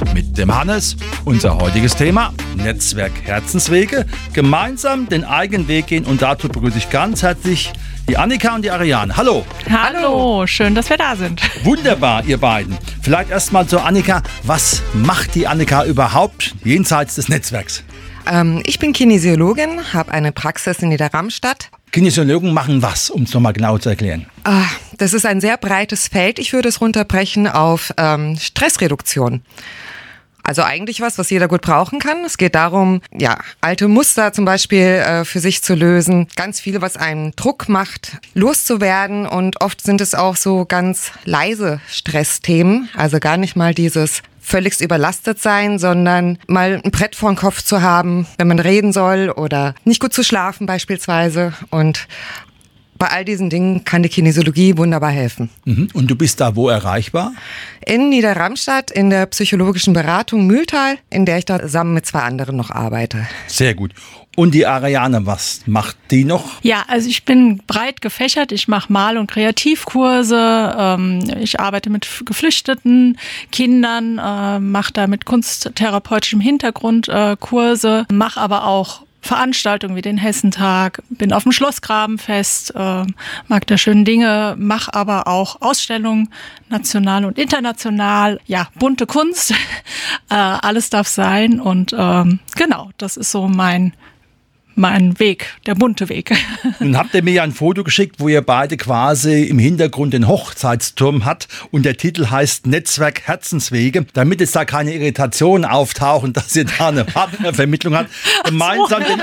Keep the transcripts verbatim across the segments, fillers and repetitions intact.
mit dem Hannes. Unser heutiges Thema: Netzwerk Herzenswege. Gemeinsam den eigenen Weg gehen, und dazu begrüße ich ganz herzlich die Annika und die Ariane. Hallo. Hallo, schön, dass wir da sind. Wunderbar, ihr beiden. Vielleicht erst mal zur Annika. Was macht die Annika überhaupt jenseits des Netzwerks? Ähm, ich bin Kinesiologin, habe eine Praxis in Niederramstadt. Kinesiologen machen was, um es nochmal genau zu erklären? Ah, das ist ein sehr breites Feld. Ich würde es runterbrechen auf ähm, Stressreduktion. Also eigentlich was, was jeder gut brauchen kann. Es geht darum, ja, alte Muster zum Beispiel äh, für sich zu lösen. Ganz viele, was einen Druck macht, loszuwerden. Und oft sind es auch so ganz leise Stressthemen. Also gar nicht mal dieses völligst überlastet sein, sondern mal ein Brett vor den Kopf zu haben, wenn man reden soll, oder nicht gut zu schlafen beispielsweise. Und bei all diesen Dingen kann die Kinesiologie wunderbar helfen. Mhm. Und du bist da wo erreichbar? In Niederramstadt in der psychologischen Beratung Mühltal, in der ich da zusammen mit zwei anderen noch arbeite. Sehr gut. Und die Ariane, was macht die noch? Ja, also ich bin breit gefächert. Ich mache Mal- und Kreativkurse. Ähm, ich arbeite mit geflüchteten Kindern, äh, mache da mit kunsttherapeutischem Hintergrund äh, Kurse, mache aber auch Veranstaltungen wie den Hessentag, bin auf dem Schlossgrabenfest, äh, mag da schöne Dinge, mache aber auch Ausstellungen, national und international, ja, bunte Kunst, äh, alles darf sein, und ähm, genau, das ist so mein mein Weg, der bunte Weg. Nun habt ihr mir ja ein Foto geschickt, wo ihr beide quasi im Hintergrund den Hochzeitsturm habt, und der Titel heißt Netzwerk Herzenswege. Damit jetzt da keine Irritationen auftauchen, dass ihr da eine Partnervermittlung habt, gemeinsam, so. den,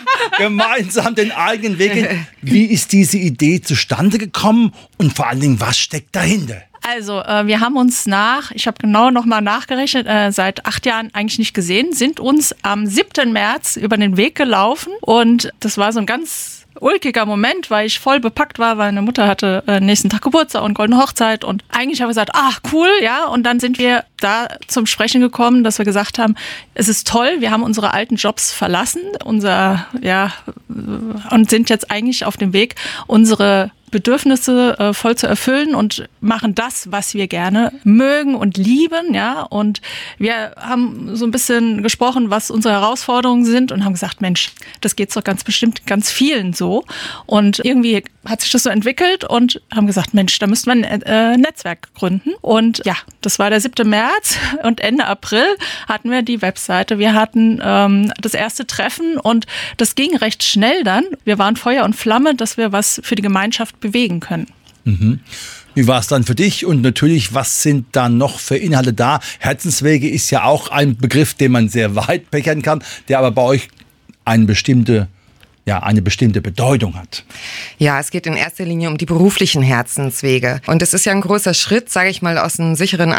gemeinsam den eigenen Weg gehen. Wie ist diese Idee zustande gekommen, und vor allen Dingen, was steckt dahinter? Also, äh, wir haben uns nach, ich habe genau nochmal nachgerechnet, äh, seit acht Jahren eigentlich nicht gesehen, sind uns am siebten März über den Weg gelaufen, und das war so ein ganz ulkiger Moment, weil ich voll bepackt war, weil meine Mutter hatte äh, nächsten Tag Geburtstag und goldene Hochzeit, und eigentlich habe ich gesagt, ach cool, ja, und dann sind wir da zum Sprechen gekommen, dass wir gesagt haben, es ist toll, wir haben unsere alten Jobs verlassen, unser, ja, und sind jetzt eigentlich auf dem Weg, unsere Bedürfnisse äh, voll zu erfüllen und machen das, was wir gerne mögen und lieben, ja. Und wir haben so ein bisschen gesprochen, was unsere Herausforderungen sind, und haben gesagt, Mensch, das geht doch ganz bestimmt ganz vielen so. Und irgendwie hat sich das so entwickelt, und haben gesagt, Mensch, da müsste man ein äh, Netzwerk gründen. Und ja, das war der siebte März, und Ende April hatten wir die Webseite. Wir hatten ähm, das erste Treffen, und das ging recht schnell dann. Wir waren Feuer und Flamme, dass wir was für die Gemeinschaft bewegen können. Mhm. Wie war es dann für dich? Und natürlich, was sind da noch für Inhalte da? Herzenswege ist ja auch ein Begriff, den man sehr weit fächern kann, der aber bei euch eine bestimmte, ja, eine bestimmte Bedeutung hat. Ja, es geht in erster Linie um die beruflichen Herzenswege. Und es ist ja ein großer Schritt, sage ich mal, aus einem sicheren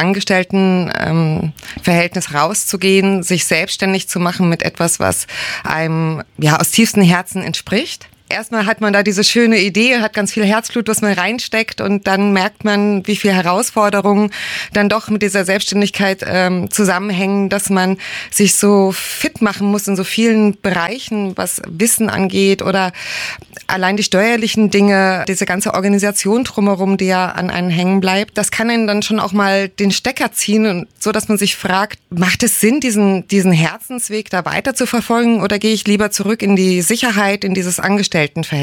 Angestelltenverhältnis ähm, rauszugehen, sich selbstständig zu machen mit etwas, was einem ja aus tiefstem Herzen entspricht. Erstmal hat man da diese schöne Idee, hat ganz viel Herzblut, was man reinsteckt, und dann merkt man, wie viele Herausforderungen dann doch mit dieser Selbstständigkeit ähm, zusammenhängen, dass man sich so fit machen muss in so vielen Bereichen, was Wissen angeht, oder allein die steuerlichen Dinge, diese ganze Organisation drumherum, die ja an einen hängen bleibt. Das kann einen dann schon auch mal den Stecker ziehen, und so, dass man sich fragt, macht es Sinn, diesen, diesen Herzensweg da weiter zu verfolgen, oder gehe ich lieber zurück in die Sicherheit, in dieses Angestelltenverhältnis?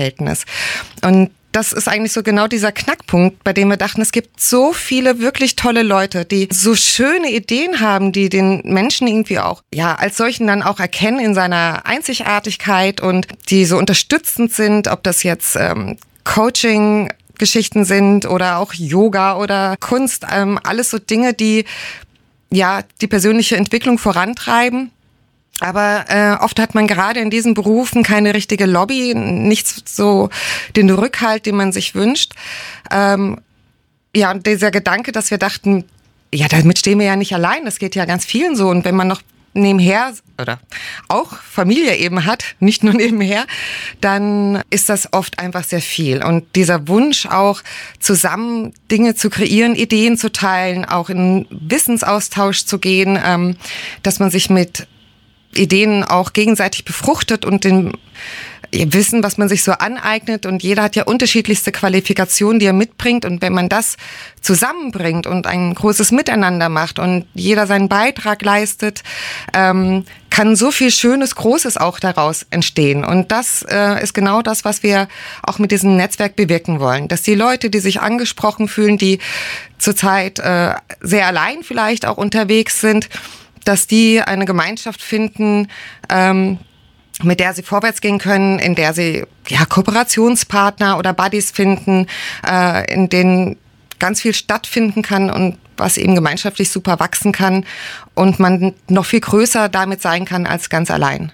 Und das ist eigentlich so genau dieser Knackpunkt, bei dem wir dachten, es gibt so viele wirklich tolle Leute, die so schöne Ideen haben, die den Menschen irgendwie auch, ja, als solchen dann auch erkennen in seiner Einzigartigkeit, und die so unterstützend sind, ob das jetzt ähm, Coaching Geschichten sind oder auch Yoga oder Kunst, ähm, alles so Dinge, die ja die persönliche Entwicklung vorantreiben. Aber äh, oft hat man gerade in diesen Berufen keine richtige Lobby, nicht so den Rückhalt, den man sich wünscht. Ähm, ja, und dieser Gedanke, dass wir dachten, ja, damit stehen wir ja nicht allein, das geht ja ganz vielen so. Und wenn man noch nebenher oder auch Familie eben hat, nicht nur nebenher, dann ist das oft einfach sehr viel. Und dieser Wunsch auch, zusammen Dinge zu kreieren, Ideen zu teilen, auch in Wissensaustausch zu gehen, ähm, dass man sich mit Ideen auch gegenseitig befruchtet und den Wissen, was man sich so aneignet, und jeder hat ja unterschiedlichste Qualifikationen, die er mitbringt, und wenn man das zusammenbringt und ein großes Miteinander macht und jeder seinen Beitrag leistet, ähm, kann so viel Schönes, Großes auch daraus entstehen. Und das äh, ist genau das, was wir auch mit diesem Netzwerk bewirken wollen. Dass die Leute, die sich angesprochen fühlen, die zurzeit äh, sehr allein vielleicht auch unterwegs sind, dass die eine Gemeinschaft finden, ähm, mit der sie vorwärts gehen können, in der sie ja Kooperationspartner oder Buddies finden, äh, in denen ganz viel stattfinden kann und was eben gemeinschaftlich super wachsen kann und man noch viel größer damit sein kann als ganz allein.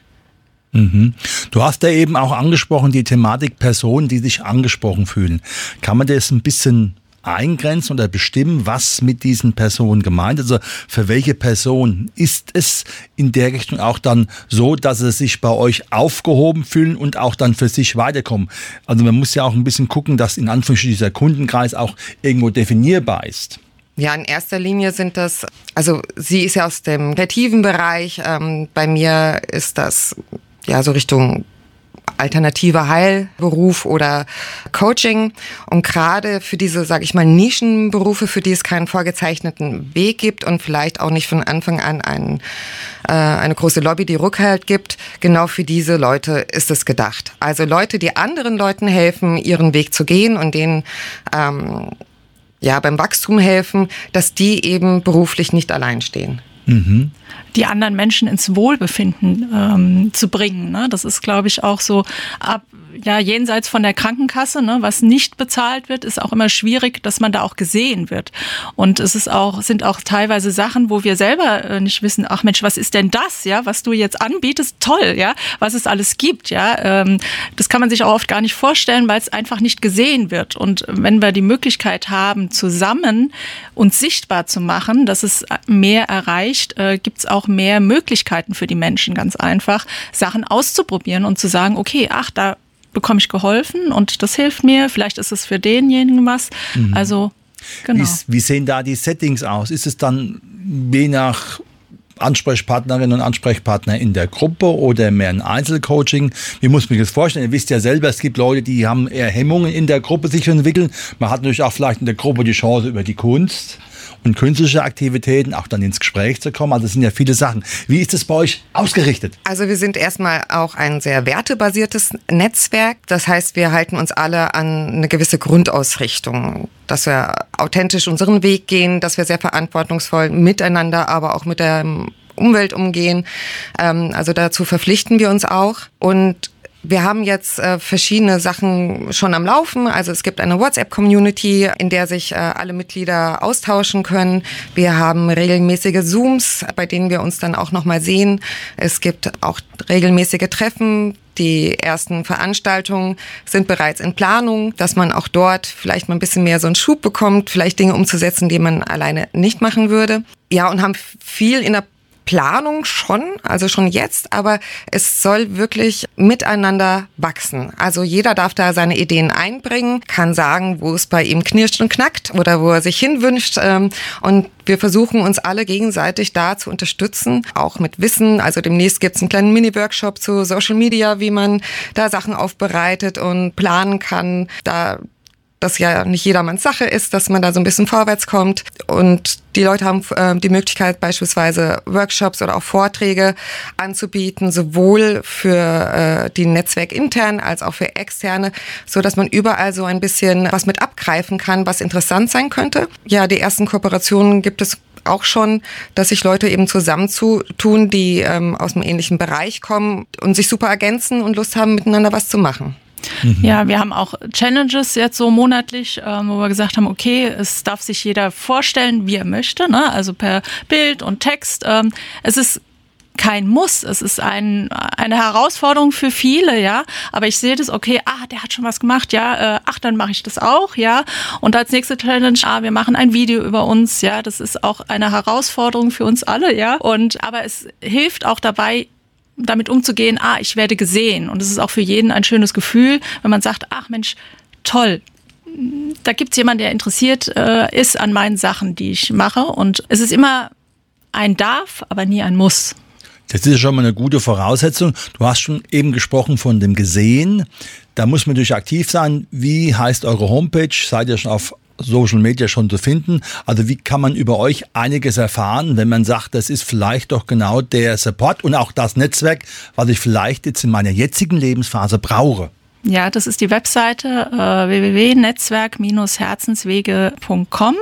Mhm. Du hast ja eben auch angesprochen, die Thematik Personen, die sich angesprochen fühlen. Kann man das ein bisschen eingrenzen oder bestimmen, was mit diesen Personen gemeint ist? Also für welche Person ist es in der Richtung auch dann so, dass sie sich bei euch aufgehoben fühlen und auch dann für sich weiterkommen? Also man muss ja auch ein bisschen gucken, dass in Anführungsstrichen dieser Kundenkreis auch irgendwo definierbar ist. Ja, in erster Linie sind das, also sie ist ja aus dem kreativen Bereich, ähm, bei mir ist das ja so Richtung alternativer Heilberuf oder Coaching. Und gerade für diese, sage ich mal, Nischenberufe, für die es keinen vorgezeichneten Weg gibt und vielleicht auch nicht von Anfang an ein, äh, eine große Lobby, die Rückhalt gibt, genau für diese Leute ist es gedacht. Also Leute, die anderen Leuten helfen, ihren Weg zu gehen und denen ähm, ja beim Wachstum helfen, dass die eben beruflich nicht allein stehen. Mhm. Die anderen Menschen ins Wohlbefinden ähm, zu bringen. Ne? Das ist, glaube ich, auch so ab, ja, jenseits von der Krankenkasse, ne? Was nicht bezahlt wird, ist auch immer schwierig, dass man da auch gesehen wird. Und es ist auch, sind auch teilweise Sachen, wo wir selber äh, nicht wissen, ach Mensch, was ist denn das, ja, was du jetzt anbietest? Toll, ja, was es alles gibt, ja. Ähm, das kann man sich auch oft gar nicht vorstellen, weil es einfach nicht gesehen wird. Und wenn wir die Möglichkeit haben, zusammen uns sichtbar zu machen, dass es mehr erreicht, äh, gibt es auch mehr Möglichkeiten für die Menschen, ganz einfach, Sachen auszuprobieren und zu sagen, okay, ach, da bekomme ich geholfen und das hilft mir, vielleicht ist es für denjenigen was. Mhm. Also, genau. Wie, wie sehen da die Settings aus? Ist es dann je nach Ansprechpartnerinnen und Ansprechpartner in der Gruppe oder mehr ein Einzelcoaching? Wie muss man sich das vorstellen? Ihr wisst ja selber, es gibt Leute, die haben eher Hemmungen in der Gruppe sich zu entwickeln. Man hat natürlich auch vielleicht in der Gruppe die Chance, über die Kunst und künstliche Aktivitäten auch dann ins Gespräch zu kommen. Also das sind ja viele Sachen. Wie ist es bei euch ausgerichtet? Also wir sind erstmal auch ein sehr wertebasiertes Netzwerk. Das heißt, wir halten uns alle an eine gewisse Grundausrichtung, dass wir authentisch unseren Weg gehen, dass wir sehr verantwortungsvoll miteinander, aber auch mit der Umwelt umgehen. Also dazu verpflichten wir uns auch. Und wir haben jetzt äh, verschiedene Sachen schon am Laufen. Also es gibt eine WhatsApp-Community, in der sich äh, alle Mitglieder austauschen können. Wir haben regelmäßige Zooms, bei denen wir uns dann auch nochmal sehen. Es gibt auch regelmäßige Treffen. Die ersten Veranstaltungen sind bereits in Planung, dass man auch dort vielleicht mal ein bisschen mehr so einen Schub bekommt, vielleicht Dinge umzusetzen, die man alleine nicht machen würde. Ja, und haben viel in der Planung schon, also schon jetzt, aber es soll wirklich miteinander wachsen. Also jeder darf da seine Ideen einbringen, kann sagen, wo es bei ihm knirscht und knackt oder wo er sich hinwünscht. Und wir versuchen uns alle gegenseitig da zu unterstützen, auch mit Wissen. Also demnächst gibt es einen kleinen Mini-Workshop zu Social Media, wie man da Sachen aufbereitet und planen kann. Da das ja nicht jedermanns Sache ist, dass man da so ein bisschen vorwärts kommt. Und die Leute haben äh, die Möglichkeit, beispielsweise Workshops oder auch Vorträge anzubieten, sowohl für äh, die Netzwerk intern als auch für externe, so dass man überall so ein bisschen was mit abgreifen kann, was interessant sein könnte. Ja, die ersten Kooperationen gibt es auch schon, dass sich Leute eben zusammenzutun, die ähm, aus einem ähnlichen Bereich kommen und sich super ergänzen und Lust haben, miteinander was zu machen. Mhm. Ja, wir haben auch Challenges jetzt so monatlich, ähm, wo wir gesagt haben, okay, es darf sich jeder vorstellen, wie er möchte, ne? Also per Bild und Text. Ähm, es ist kein Muss, es ist ein, eine Herausforderung für viele, ja, aber ich sehe das, okay, ah, der hat schon was gemacht, ja, äh, ach, dann mache ich das auch, ja, und als nächste Challenge, ah, wir machen ein Video über uns, ja, das ist auch eine Herausforderung für uns alle, ja, und aber es hilft auch dabei, damit umzugehen, ah, ich werde gesehen. Und es ist auch für jeden ein schönes Gefühl, wenn man sagt, ach Mensch, toll, da gibt es jemanden, der interessiert äh, ist an meinen Sachen, die ich mache. Und es ist immer ein Darf, aber nie ein Muss. Das ist ja schon mal eine gute Voraussetzung. Du hast schon eben gesprochen von dem Gesehen. Da muss man natürlich aktiv sein. Wie heißt eure Homepage? Seid ihr schon auf Social Media schon zu finden? Also wie kann man über euch einiges erfahren, wenn man sagt, das ist vielleicht doch genau der Support und auch das Netzwerk, was ich vielleicht jetzt in meiner jetzigen Lebensphase brauche? Ja, das ist die Webseite äh, w w w punkt netzwerk Bindestrich herzenswege punkt com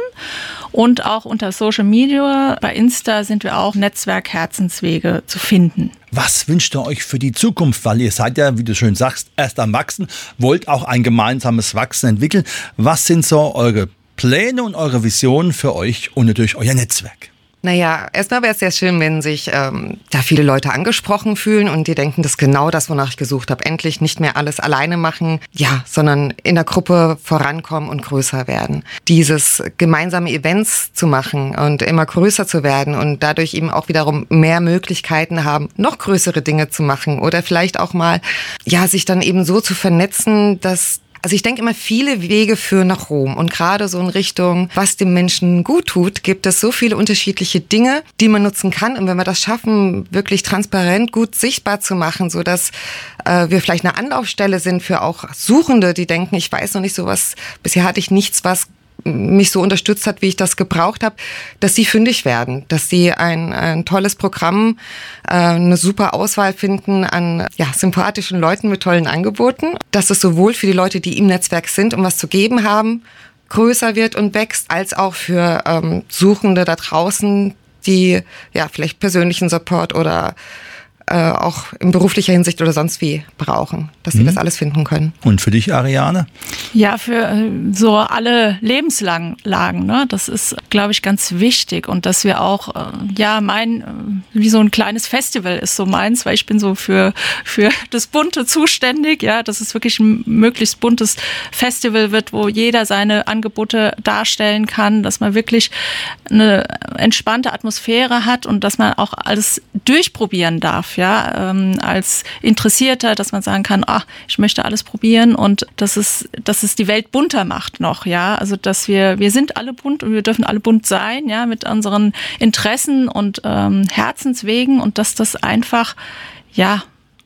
und auch unter Social Media, bei Insta sind wir auch Netzwerk Herzenswege zu finden. Was wünscht ihr euch für die Zukunft? Weil ihr seid ja, wie du schön sagst, erst am Wachsen, wollt auch ein gemeinsames Wachsen entwickeln. Was sind so eure Pläne und eure Visionen für euch und natürlich euer Netzwerk? Naja, erstmal wäre es sehr schön, wenn sich ähm, da viele Leute angesprochen fühlen und die denken, das ist genau das, wonach ich gesucht habe. Endlich nicht mehr alles alleine machen, ja, sondern in der Gruppe vorankommen und größer werden. Dieses gemeinsame Events zu machen und immer größer zu werden und dadurch eben auch wiederum mehr Möglichkeiten haben, noch größere Dinge zu machen oder vielleicht auch mal, ja, sich dann eben so zu vernetzen, dass Also ich denke immer, viele Wege führen nach Rom und gerade so in Richtung, was dem Menschen gut tut, gibt es so viele unterschiedliche Dinge, die man nutzen kann. Und wenn wir das schaffen, wirklich transparent gut sichtbar zu machen, so dass äh, wir vielleicht eine Anlaufstelle sind für auch Suchende, die denken, ich weiß noch nicht so was, bisher hatte ich nichts, was mich so unterstützt hat, wie ich das gebraucht habe, dass sie fündig werden, dass sie ein, ein tolles Programm, äh, eine super Auswahl finden an ja, sympathischen Leuten mit tollen Angeboten, dass es sowohl für die Leute, die im Netzwerk sind und was zu geben haben, größer wird und wächst, als auch für ähm, Suchende da draußen, die ja vielleicht persönlichen Support oder äh, auch in beruflicher Hinsicht oder sonst wie brauchen, dass sie mhm. das alles finden können. Und für dich, Ariane? Ja, für äh, so alle Lebenslagen, ne? Das ist, glaube ich, ganz wichtig und dass wir auch, äh, ja, mein, äh, wie so ein kleines Festival ist so meins, weil ich bin so für, für das Bunte zuständig, ja, dass es wirklich ein möglichst buntes Festival wird, wo jeder seine Angebote darstellen kann, dass man wirklich eine entspannte Atmosphäre hat und dass man auch alles durchprobieren darf, ja, ähm, als Interessierter, dass man sagen kann, ach, ich möchte alles probieren und dass es, dass es die Welt bunter macht noch, ja, also dass wir, wir sind alle bunt und wir dürfen alle bunt sein, ja, mit unseren Interessen und ähm, Herzenswegen und dass das einfach, ja,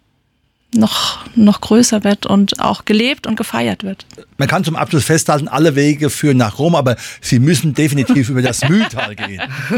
noch, noch größer wird und auch gelebt und gefeiert wird. Man kann zum Abschluss festhalten, alle Wege führen nach Rom, aber sie müssen definitiv über das Mühltal gehen.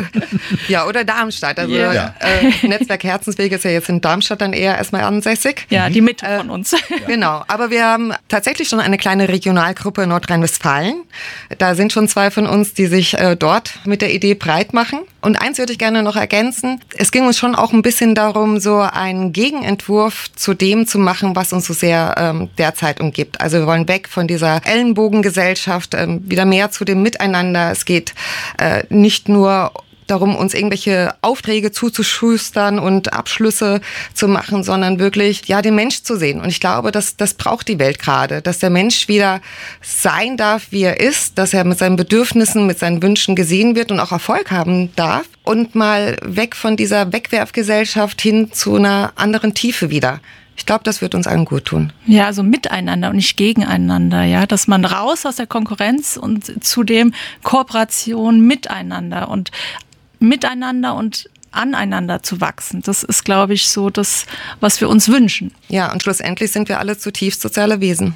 Ja, oder Darmstadt. Also yeah. äh, Netzwerk Herzenswege ist ja jetzt in Darmstadt dann eher erstmal ansässig. Ja, die Mitte äh, von uns. Ja. Genau, aber wir haben tatsächlich schon eine kleine Regionalgruppe in Nordrhein-Westfalen. Da sind schon zwei von uns, die sich äh, dort mit der Idee breit machen. Und eins würde ich gerne noch ergänzen. Es ging uns schon auch ein bisschen darum, so einen Gegenentwurf zu dem zu machen, was uns so sehr ähm, derzeit umgibt. Also wir wollen weg von dieser Ellenbogengesellschaft, ähm, wieder mehr zu dem Miteinander. Es geht äh, nicht nur darum, uns irgendwelche Aufträge zuzuschustern und Abschlüsse zu machen, sondern wirklich, ja, den Mensch zu sehen. Und ich glaube, dass das braucht die Welt gerade, dass der Mensch wieder sein darf, wie er ist, dass er mit seinen Bedürfnissen, mit seinen Wünschen gesehen wird und auch Erfolg haben darf und mal weg von dieser Wegwerfgesellschaft hin zu einer anderen Tiefe wieder. Ich glaube, das wird uns allen gut tun. Ja, also miteinander und nicht gegeneinander, ja, dass man raus aus der Konkurrenz und zu dem Kooperation miteinander und miteinander und aneinander zu wachsen. Das ist, glaube ich, so das, was wir uns wünschen. Ja, und schlussendlich sind wir alle zutiefst soziale Wesen.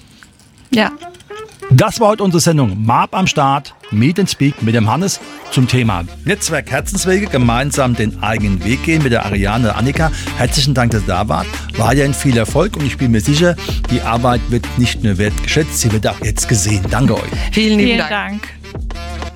Ja. Das war heute unsere Sendung M A B am Start, Meet and Speak mit dem Hannes zum Thema Netzwerk Herzenswege, gemeinsam den eigenen Weg gehen mit der Ariane und Annika. Herzlichen Dank, dass ihr da wart. Weiterhin viel Erfolg und ich bin mir sicher, die Arbeit wird nicht nur wertgeschätzt, sie wird auch jetzt gesehen. Danke euch. Vielen lieben Vielen Dank. Dank.